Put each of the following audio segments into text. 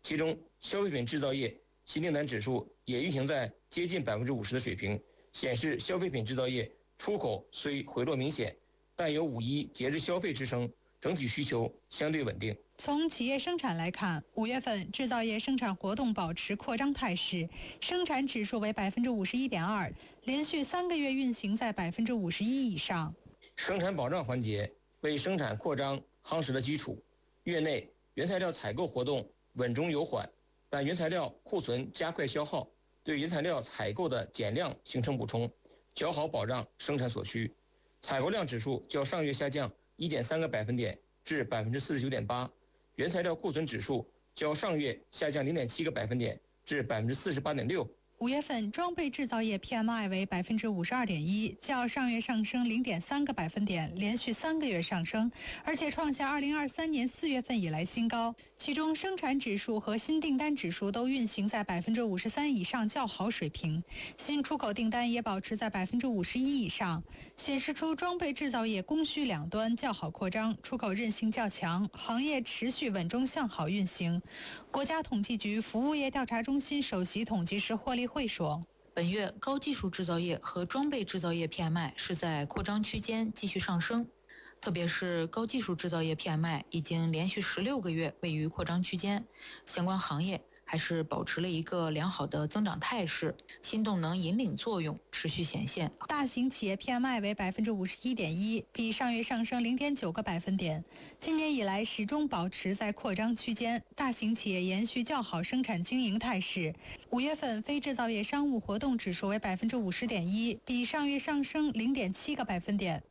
其中消费品制造业新订单指数也运行在接近50%的水平，显示消费品制造业出口虽回落明显，但有5·1节日消费支撑，整体需求相对稳定。 从企业生产来看，5月份制造业生产活动保持扩张态势，生产指数为51.2%，连续3个月运行在51%以上。 生产保障环节为生产扩张夯实了基础。月内原材料采购活动稳中有缓，但原材料库存加快消耗，对原材料采购的减量形成补充，较好保障生产所需。采购量指数较上月下降1.3个百分点至49.8%，原材料库存指数较上月下降0.7个百分点至48.6%。 5月份装备制造业 PMI 为52.1%，较上月上升0.3个百分点，连续3个月上升，而且创下2023年4月份以来新高。其中生产指数和新订单指数都运行在53%以上较好水平，新出口订单也保持在51%以上，显示出装备制造业供需两端较好扩张，出口韧性较强，行业持续稳中向好运行。国家统计局服务业调查中心首席统计师霍立会说， 本月高技术制造业和装备制造业 PMI 是在扩张区间继续上升，特别是高技术制造业 PMI 已经连续16个月位于扩张区间，相关行业还是保持了一个良好的增长态势，新动能引领作用持续显现。 大型企业 PMI 为51.1%，比上月上升0.9个百分点。今年以来始终保持在扩张区间，大型企业延续较好生产经营态势。5月份非制造业商务活动指数为50.1%，比上月上升0.7个百分点。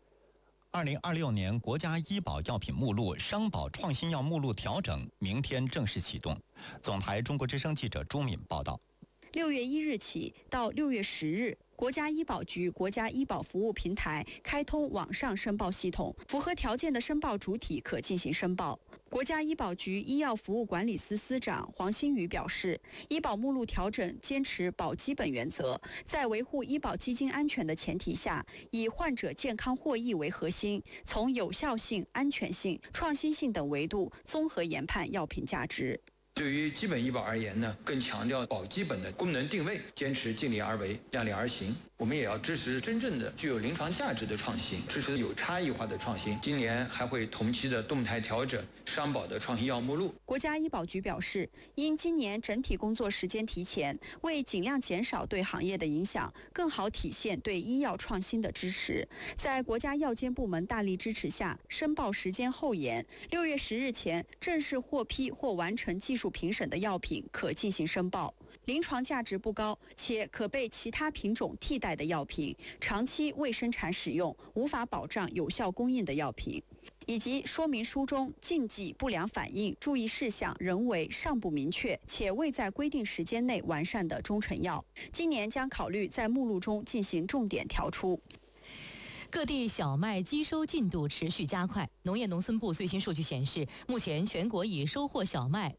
2026年国家医保药品目录、商保创新药目录调整明天正式启动。总台中国之声记者朱敏报道。 6月1日起到6月10日，国家医保局国家医保服务平台开通网上申报系统，符合条件的申报主体可进行申报。国家医保局医药服务管理司司长黄新宇表示，医保目录调整坚持保基本原则，在维护医保基金安全的前提下，以患者健康获益为核心，从有效性、安全性、创新性等维度综合研判药品价值。 对于基本医保而言呢，更强调保基本的功能定位，坚持尽力而为、量力而行。我们也要支持真正的具有临床价值的创新，支持有差异化的创新。今年还会同期的动态调整商保的创新药目录。 国家医保局表示，因今年整体工作时间提前，为尽量减少对行业的影响，更好体现对医药创新的支持，在国家药监部门大力支持下，申报时间后延，6月10日前正式获批或完成技术评审的药品可进行申报。临床价值不高且可被其他品种替代的药品，长期未生产使用无法保障有效供应的药品，以及说明书中禁忌、不良反应、注意事项仍为尚不明确且未在规定时间内完善的中成药，今年将考虑在目录中进行重点调出。 各地小麦机收进度持续加快。农业农村部最新数据显示，目前全国已收获小麦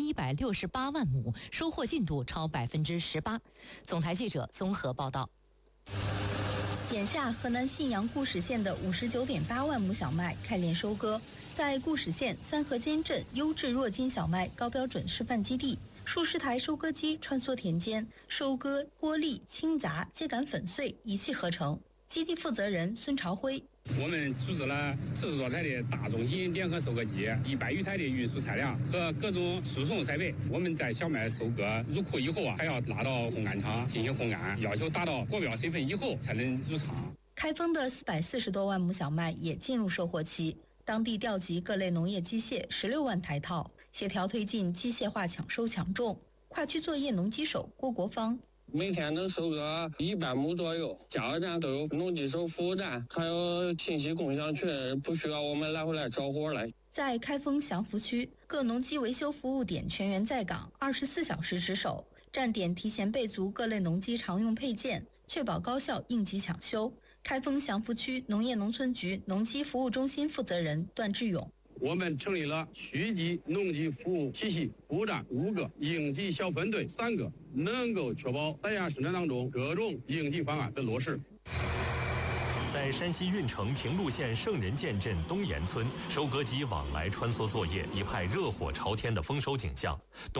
6168万亩，收获进度超18%。总台记者综合报道。 眼下，河南信阳固始县的59.8万亩小麦开镰收割，在固始县三河间镇优质弱筋小麦高标准示范基地，数十台收割机穿梭田间，收割、脱粒、清杂、秸秆粉碎一气呵成。基地负责人孙朝辉， 我们组织了40多台的大中型联合收割机，100余台的运输车辆和各种输送设备。我们在小麦收割入库以后还要拉到烘干厂进行烘干，要求达到国标身份以后才能入场。 开封的440多万亩小麦也进入收获期，当地调集各类农业机械16万台套，协调推进机械化抢收抢种。跨区作业农机手郭国芳。 每天能收割100亩左右，加油站都有农机手服务站，还有信息共享群，不需要我们来回来找活来。 在开封祥福区，各农机维修服务点全员在岗，24小时值守，站点提前备足各类农机常用配件，确保高效应急抢修。开封祥福区农业农村局农机服务中心负责人段志勇。 我们成立了区级农机服务体系，布站5个，应急小分队3个，能够确保3亚生产当中各种应急方案的落实。 在山西运城平陆县圣人涧镇东岩村，收割机往来穿梭作业，一派热火朝天的丰收景象。